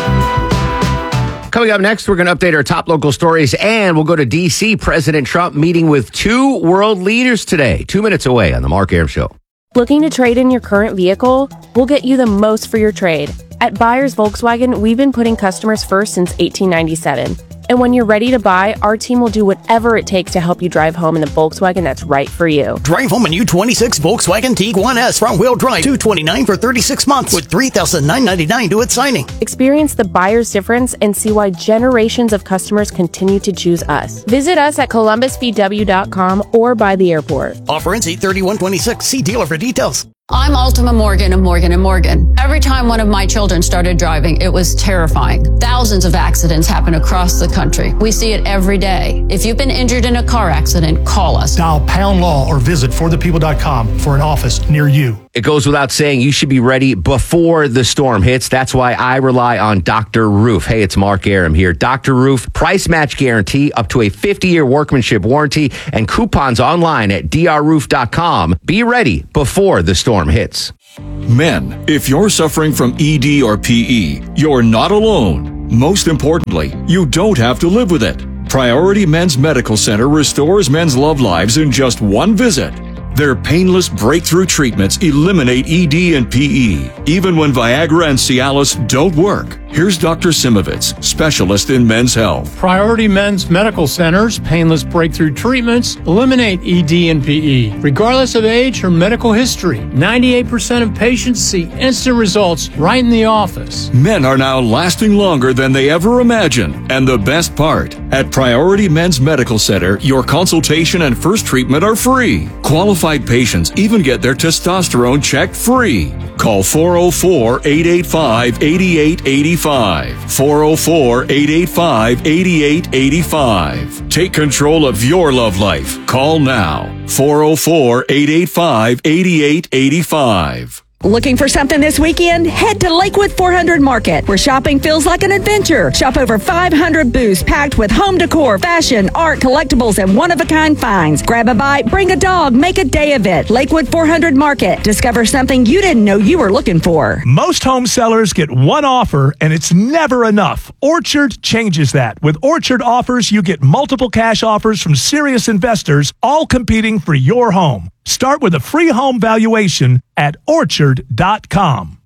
Coming up next, we're going to update our top local stories, and we'll go to D C. President Trump meeting with two world leaders today, two minutes away on the Mark Arum Show. Looking to trade in your current vehicle? We'll get you the most for your trade. At Buyers Volkswagen, we've been putting customers first since eighteen ninety-seven. And when you're ready to buy, our team will do whatever it takes to help you drive home in the Volkswagen that's right for you. Drive home a new twenty-six Volkswagen Tiguan S front-wheel drive, two hundred twenty-nine dollars for thirty-six months with three thousand nine hundred ninety-nine dollars due at signing. Experience the buyer's difference and see why generations of customers continue to choose us. Visit us at columbus v w dot com or by the airport. Offer ends eight thirty-one twenty-six. See dealer for details. I'm Ultima Morgan of Morgan and Morgan. Every time one of my children started driving, it was terrifying. Thousands of accidents happen across the country. We see it every day. If you've been injured in a car accident, call us. Dial pound law or visit for the people dot com for an office near you. It goes without saying you should be ready before the storm hits. That's why I rely on Doctor Roof. Hey, it's Mark Arum here. Doctor Roof, price match guarantee, up to a fifty-year workmanship warranty, and coupons online at d r roof dot com. Be ready before the storm hits. Men, if you're suffering from E D or P E, you're not alone. Most importantly, you don't have to live with it. Priority Men's Medical Center restores men's love lives in just one visit. Their painless breakthrough treatments eliminate E D and P E, even when Viagra and Cialis don't work. Here's Doctor Simovitz, specialist in men's health. Priority Men's Medical Center's painless breakthrough treatments eliminate E D and P E, regardless of age or medical history. ninety-eight percent of patients see instant results right in the office. Men are now lasting longer than they ever imagined. And the best part, at Priority Men's Medical Center, your consultation and first treatment are free. Qualified patients even get their testosterone checked free. Call four oh four, eight eight five, eight eight eight five. four oh four, eight eight five, eight eight eight five. Take control of your love life. Call now. four oh four, eight eight five, eight eight eight five. Looking for something this weekend? Head to Lakewood four hundred Market, where shopping feels like an adventure. Shop over five hundred booths packed with home decor, fashion, art, collectibles, and one-of-a-kind finds. Grab a bite, bring a dog, make a day of it. Lakewood four hundred Market. Discover something you didn't know you were looking for. Most home sellers get one offer, and it's never enough. Orchard changes that. With Orchard offers, you get multiple cash offers from serious investors, all competing for your home. Start with a free home valuation at orchard dot com.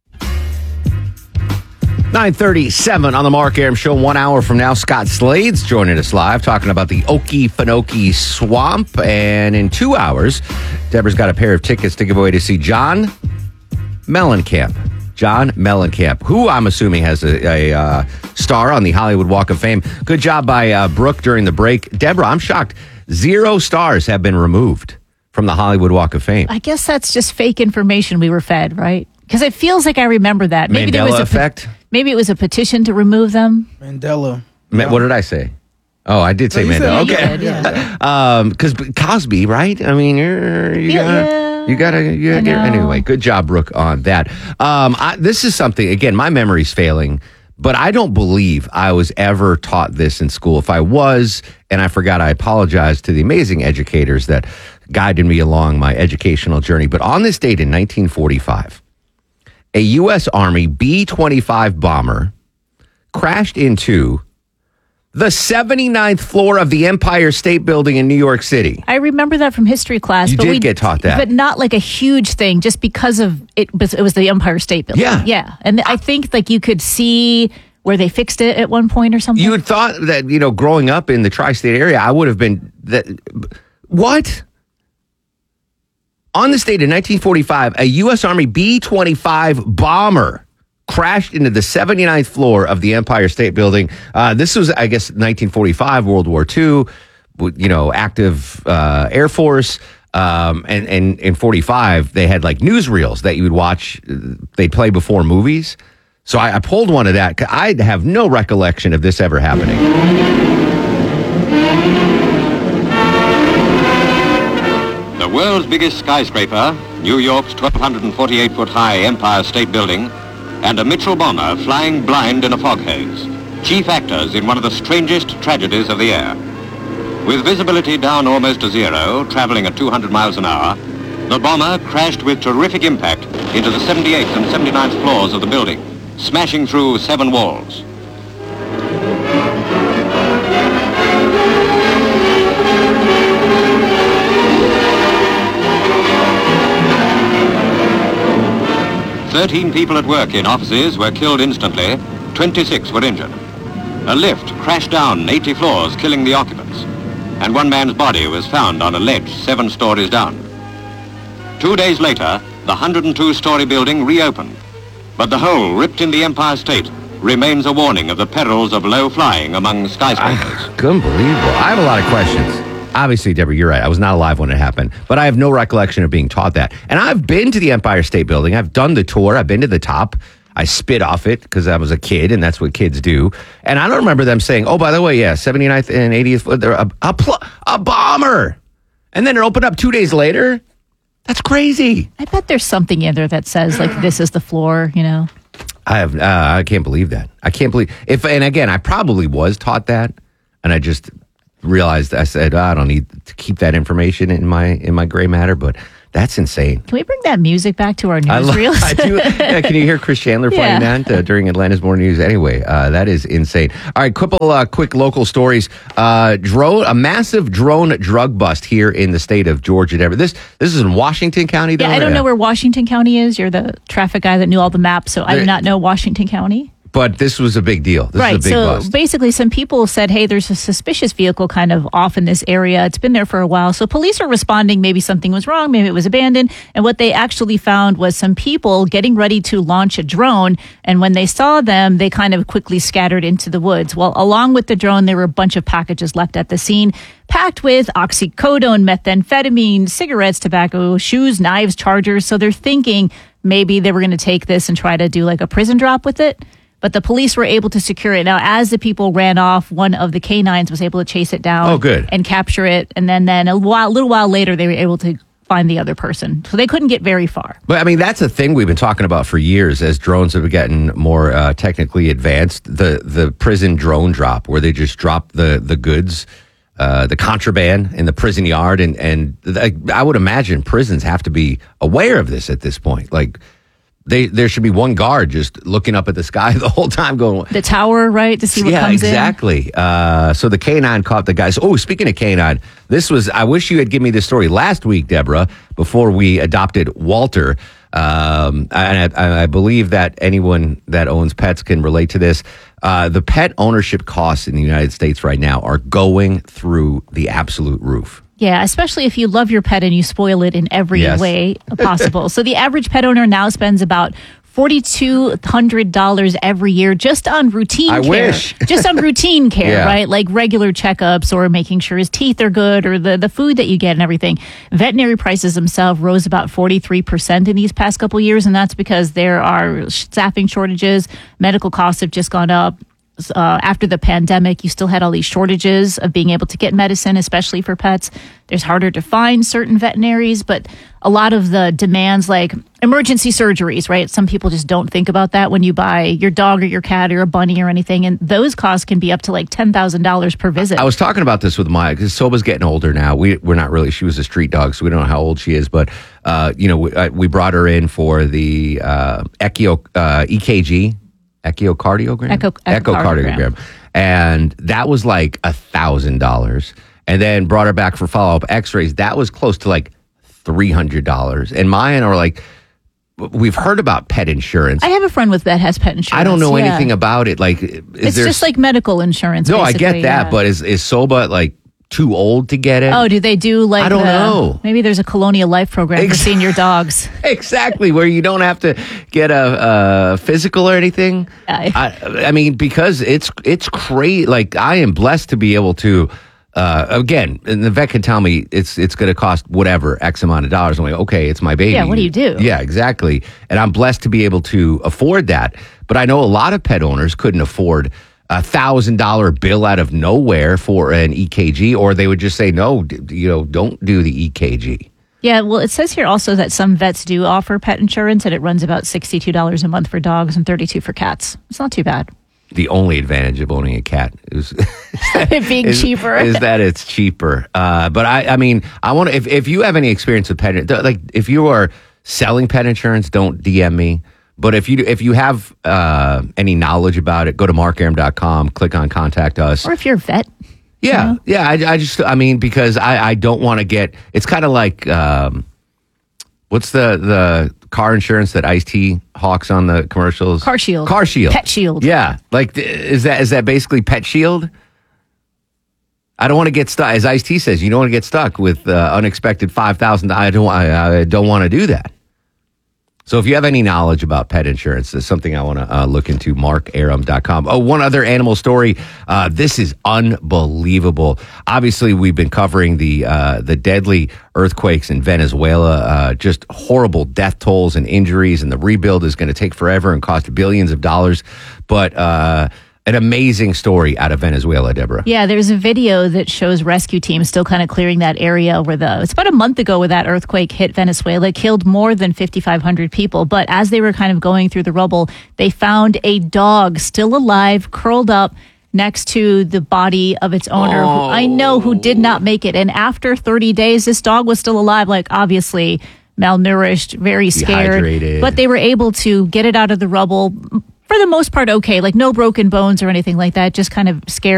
nine thirty-seven on the Mark Arum Show. One hour from now, Scott Slade's joining us live, talking about the Okefenokee Swamp. And in two hours, Deborah's got a pair of tickets to give away to see John Mellencamp. John Mellencamp, who I'm assuming has a, a uh, star on the Hollywood Walk of Fame. Good job by uh, Brooke during the break. Deborah, I'm shocked. Zero stars have been removed from the Hollywood Walk of Fame. I guess that's just fake information we were fed, right? Because it feels like I remember that. Maybe Mandela there was a effect? Pe- maybe it was a petition to remove them. Mandela. Ma- what did I say? Oh, I did say No, Mandela. said- Okay. Yeah, yeah. Um, because Cosby, right? I mean, you're, you Yeah, gotta, yeah. you gotta, you gotta get, know. anyway, good job, Brooke, on that. Um, I, this is something, again, my memory's failing, but I don't believe I was ever taught this in school. If I was, and I forgot, I apologize to the amazing educators that guided me along my educational journey. But on this date in nineteen forty-five, a U S Army B twenty-five bomber crashed into the seventy-ninth floor of the Empire State Building in New York City. I remember that from history class. You but did we, get taught that. But not like a huge thing, just because of it was, it was the Empire State Building. Yeah. Yeah. And I think like you could see where they fixed it at one point or something. You had thought that, you know, growing up in the tri-state area, I would have been that. What? On this date in nineteen forty-five, a U S Army B twenty-five bomber crashed into the seventy-ninth floor of the Empire State Building. Uh, this was, I guess, nineteen forty-five, World War Two, you know, active uh, Air Force. Um, and, and in forty-five, they had like newsreels that you would watch. They'd play before movies. So I, I pulled one of that. I have no recollection of this ever happening. The world's biggest skyscraper, New York's twelve forty-eight foot high Empire State Building, and a Mitchell bomber flying blind in a fog haze, chief actors in one of the strangest tragedies of the air. With visibility down almost to zero, traveling at two hundred miles an hour, the bomber crashed with terrific impact into the seventy-eighth and seventy-ninth floors of the building, smashing through seven walls. Thirteen people at work in offices were killed instantly, twenty-six were injured. A lift crashed down eighty floors, killing the occupants, and one man's body was found on a ledge seven stories down. Two days later, the one hundred two story building reopened, but the hole ripped in the Empire State remains a warning of the perils of low flying among skyscrapers. Unbelievable. I have a lot of questions. Obviously, Deborah, you're right. I was not alive when it happened, but I have no recollection of being taught that. And I've been to the Empire State Building. I've done the tour. I've been to the top. I spit off it because I was a kid, and that's what kids do. And I don't remember them saying, oh, by the way, yeah, seventy-ninth and eightieth, they're a, a, pl- a bomber. And then it opened up two days later. That's crazy. I bet there's something in there that says like this is the floor, you know. I have uh, I can't believe that. I can't believe if and again, I probably was taught that, and I just realized I said, oh, I don't need to keep that information in my in my gray matter, but that's insane. Can we bring that music back to our I love, newsreels? I do. Yeah, can you hear Chris Chandler playing Yeah. that uh, during Atlanta's Morning News? Anyway, uh, that is insane. All right, couple uh, quick local stories. Uh, drone, a massive drone drug bust here in the state of Georgia. This this is in Washington County, though? Yeah, I don't know where Washington County is. You're the traffic guy that knew all the maps, so I do There- not know Washington County. But this was a big deal. This right. is a big so bust. basically, some people said, hey, there's a suspicious vehicle kind of off in this area. It's been there for a while. So police are responding. Maybe something was wrong. Maybe it was abandoned. And what they actually found was some people getting ready to launch a drone. And when they saw them, they kind of quickly scattered into the woods. Well, along with the drone, there were a bunch of packages left at the scene, packed with oxycodone, methamphetamine, cigarettes, tobacco, shoes, knives, chargers. So they're thinking maybe they were going to take this and try to do like a prison drop with it. But the police were able to secure it. Now, as the people ran off, one of the canines was able to chase it down. Oh, good. And capture it. And then, then a while, little while later, they were able to find the other person. So they couldn't get very far. But I mean, that's a thing we've been talking about for years as drones have gotten more uh, technically advanced. The the prison drone drop, where they just drop the, the goods, uh, the contraband in the prison yard. And, and th- I would imagine prisons have to be aware of this at this point. Like, They, there should be one guard just looking up at the sky the whole time going... The tower, right, to see what yeah, comes exactly. in. Yeah, exactly. So the canine caught the guys. Oh, speaking of canine, this was... I wish you had given me this story last week, Deborah, before we adopted Walter. Um, and I, I believe that anyone that owns pets can relate to this. Uh, the pet ownership costs in the United States right now are going through the absolute roof. Yeah, especially if you love your pet and you spoil it in every Yes. way possible. So the average pet owner now spends about four thousand two hundred dollars every year just on routine I care. wish. Just on routine care, Yeah. right? Like regular checkups or making sure his teeth are good or the, the food that you get and everything. Veterinary prices themselves rose about forty-three percent in these past couple of years, and that's because there are staffing shortages. Medical costs have just gone up. Uh, after the pandemic, you still had all these shortages of being able to get medicine, especially for pets. There's harder to find certain veterinaries, but a lot of the demands like emergency surgeries, right? Some people just don't think about that when you buy your dog or your cat or a bunny or anything. And those costs can be up to like ten thousand dollars per visit. I was talking about this with Maya because Soba's getting older now. We, we're not really, she was a street dog, so we don't know how old she is. But, uh, you know, we, uh, we brought her in for the uh, Echio, uh, E K G. Echocardiogram? Echo, Echocardiogram. And that was like a thousand dollars. And then brought her back for follow-up x-rays. That was close to like three hundred dollars. And mine are like, we've heard about pet insurance. I have a friend with that has pet insurance. I don't know yeah. anything about it. Like, is It's there, just like medical insurance. no, I basically, get that. yeah. But is, is Soba like too old to get it? Oh, do they do like I don't the- know. Maybe there's a Colonial Life program for Exactly. senior dogs. Exactly, where you don't have to get a, a physical or anything. I, I mean, because it's it's crazy. Like, I am blessed to be able to. Uh, again, and the vet can tell me it's it's going to cost whatever X amount of dollars. I'm like, okay, it's my baby. Yeah, what do you do? Yeah, exactly. And I'm blessed to be able to afford that. But I know a lot of pet owners couldn't afford a thousand dollar bill out of nowhere for an E K G, or they would just say, no, d- you know, don't do the E K G. Yeah, well, it says here also that some vets do offer pet insurance, and it runs about sixty-two dollars a month for dogs and thirty-two dollars for cats. It's not too bad. The only advantage of owning a cat is, It being is, cheaper. is that it's cheaper. Uh, but I, I mean, I want to. If, if you have any experience with pet, like if you are selling pet insurance, don't D M me. But if you if you have uh, any knowledge about it, go to mark aram dot com, click on contact us. Or if you're a vet. Yeah, yeah. I, I just, I mean, because I, I don't want to get. It's kind of like, um, what's the the car insurance that Ice-T hawks on the commercials? Car Shield. Car Shield. Pet Shield. Yeah, like is that is that basically Pet Shield? I don't want to get stuck, as Ice-T says. You don't want to get stuck with uh, unexpected five thousand. I don't. I, I don't want to do that. So if you have any knowledge about pet insurance, it's something I want to uh, look into, mark aram dot com. Oh, one other animal story. Uh, this is unbelievable. Obviously, we've been covering the uh, the deadly earthquakes in Venezuela, uh, just horrible death tolls and injuries, and the rebuild is going to take forever and cost billions of dollars. But uh, an amazing story out of Venezuela, Deborah. Yeah, there's a video that shows rescue teams still kind of clearing that area where the, it's about a month ago where that earthquake hit Venezuela, killed more than fifty-five hundred people. But as they were kind of going through the rubble, they found a dog still alive, curled up next to the body of its owner, Oh. who I know who did not make it. And after thirty days, this dog was still alive, like obviously malnourished, very scared. Dehydrated. But they were able to get it out of the rubble. For the most part, okay, like no broken bones or anything like that, just kind of scared.